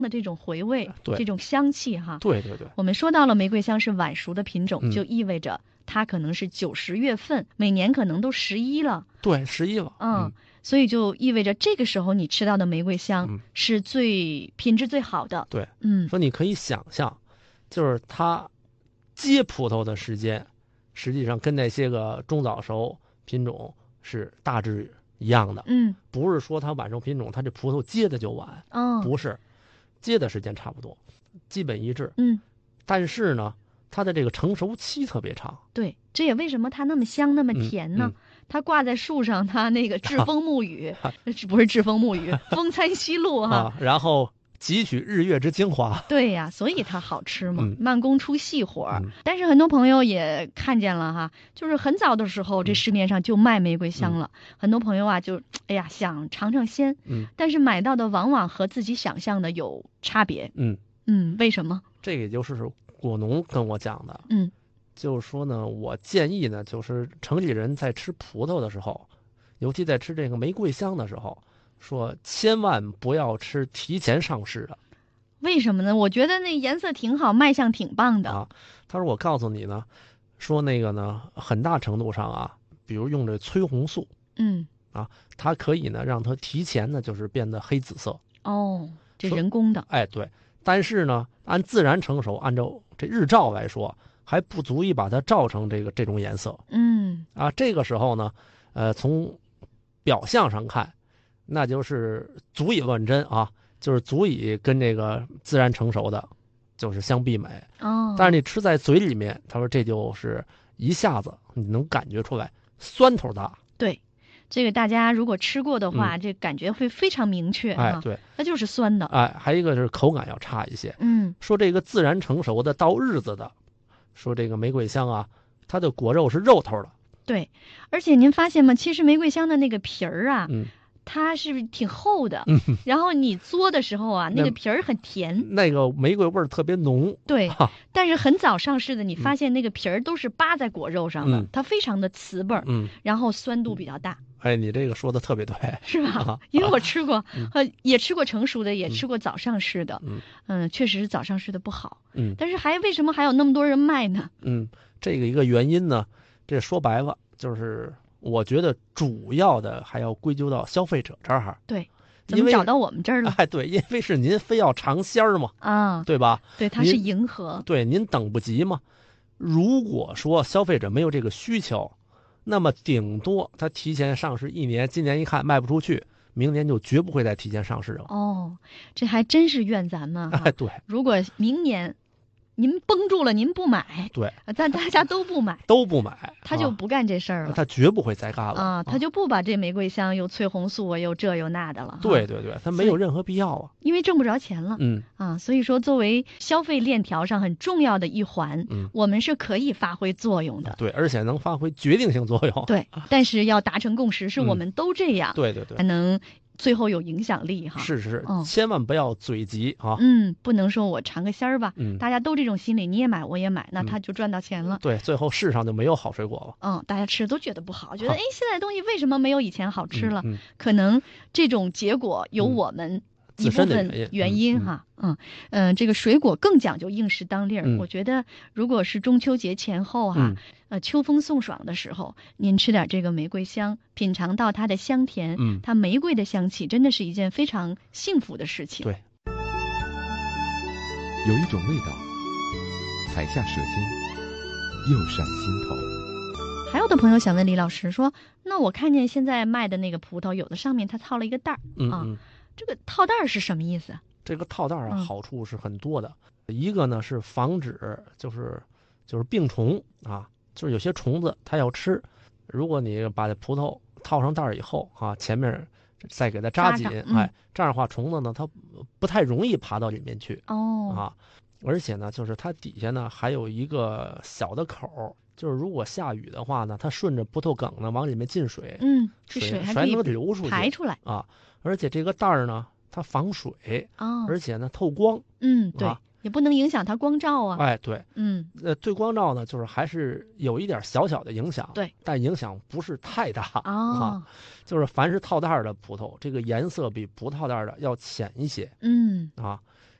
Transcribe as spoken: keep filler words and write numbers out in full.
的这种回味， 对这种香气哈。 对对对， 我们说到了玫瑰香是晚熟的品种， 嗯就意味着它可能是九十月份，每年可能都十一了。 对，十一了。 嗯， 嗯所以就意味着这个时候你吃到的玫瑰香嗯是最品质最好的。 对， 嗯说你可以想象，就是它结葡萄的时间，实际上跟那些个中早熟品种是大致一样的。 嗯不是说它晚熟品种，它这葡萄结的就晚， 哦不是，结的时间差不多，基本一致。 嗯， 但是呢，它的这个成熟期特别长。 对，这也为什么它那么香那么嗯甜呢？ 嗯它挂在树上，它那个栉风沐雨，不是栉风沐雨，风餐夕露哈。 啊，然后汲取日月之精华。 对呀，所以它好吃嘛， 嗯慢工出细活儿。 嗯但是很多朋友也看见了哈，就是很早的时候，这嗯市面上就卖玫瑰香了。很多朋友啊，就哎呀想尝尝鲜， 嗯但是买到的往往和自己想象的有差别。 嗯， 嗯，为什么？ 这个也就是果农跟我讲的。 嗯就是说呢，我建议呢，就是城里人在吃葡萄的时候，尤其在吃这个玫瑰香的时候，说千万不要吃提前上市的为什么呢？我觉得那颜色挺好，卖相挺棒的。 啊。他说我告诉你呢，说那个呢，很大程度上啊，比如用这催红素， 嗯， 它可以呢让它提前呢就是变得黑紫色。 哦，这说人工的。 哎，对，但是呢，按自然成熟，按照这日照来说，还不足以把它照成这个这种颜色嗯啊。这个时候呢，呃，从表象上看，那就是足以论真啊，就是足以跟这个自然成熟的，就是相媲美。 哦， 但是你吃在嘴里面，他说这就是一下子你能感觉出来酸头大。 对，这个大家如果吃过的话，这感觉会非常明确哈。 哎，对， 它就是酸的。 哎，还有一个是口感要差一些。 嗯说这个自然成熟的到日子的，说这个玫瑰香啊，它的果肉是肉头的。 对，而且您发现吗？其实玫瑰香的那个皮儿啊， 嗯， 它是挺厚的， 嗯然后你嘬的时候啊，那那个皮儿很甜。 那个玫瑰味儿特别浓。 对哈， 但是很早上市的，你发现那个皮儿都是扒在果肉上的， 嗯它非常的瓷味儿， 嗯， 然后酸度比较大， 哎，你这个说的特别对。 是吧？ 啊因为我吃过， 嗯呃，也吃过成熟的，也吃过早上市的， 嗯嗯，确实是早上市的不好， 嗯但是还为什么还有那么多人卖呢？ 嗯，这个一个原因呢，这说白了就是我觉得主要的还要归咎到消费者这儿。 对，怎因为么找到我们这儿了？ 哎，对，因为是您非要尝鲜儿嘛， 啊， 对吧？ 对，它是您迎合， 对，您等不及嘛。如果说消费者没有这个需求，那么顶多他提前上市一年，今年一看卖不出去，明年就绝不会再提前上市了。 哦，这还真是怨咱们哈。 哎，对如果明年您绷住了，您不买， 对， 咱大家都不买， 都不买，啊他就不干这事儿了。 他绝不会再干了啊，他就不把这玫瑰香又催红素啊，又这又那的了。 对，对对，他没有任何必要啊。 因为挣不着钱了。 嗯啊，所以说作为消费链条上很重要的一环， 嗯， 我们是可以发挥作用的。 对，而且能发挥决定性作用。 对，但是要达成共识，是我们都这样， 对对对才，能最后有影响力哈。 是是是， 嗯千万不要嘴急啊。 嗯，不能说我尝个鲜儿吧， 嗯， 大家都这种心理，你也买我也买，那嗯他就赚到钱了。 对，最后世上就没有好水果了。 嗯，大家吃都觉得不好，觉得好哎，现在的东西为什么没有以前好吃了？ 嗯，嗯可能这种结果有嗯我们一自部分身的原因原嗯嗯因哈，嗯嗯，这个水果更讲究应时当令儿。 嗯我觉得如果是中秋节前后哈嗯， 呃，秋风送爽的时候，您吃点这个玫瑰香，品尝到它的香甜， 嗯， 它玫瑰的香气，真的是一件非常幸福的事情。 对有一种味道，踩下舌尖，又上心头。 还有的朋友想问李老师说，那我看见现在卖的那个葡萄，有的上面它套了一个袋儿，啊嗯嗯， 这个套袋儿是什么意思？ 这个套袋儿啊， 嗯好处是很多的。一个呢是防止就是就是病虫啊，就是有些虫子它要吃，如果你把葡萄套上袋儿以后啊，前面再给它扎紧， 扎上嗯哎，这样的话虫子呢它不太容易爬到里面去哦， 啊。而且呢，就是它底下呢还有一个小的口儿，就是如果下雨的话呢，它顺着葡萄梗呢往里面进水， 嗯，这水水还可以还能流出去排出来啊。而且这个袋儿呢，它防水， 哦， 而且呢透光。 嗯，对， 啊也不能影响它光照啊。 哎，对， 嗯， 呃，对光照呢，就是还是有一点小小的影响， 对， 但影响不是太大啊。 哦， 就是凡是套袋儿的葡萄，这个颜色比不套袋儿的要浅一些嗯， 啊。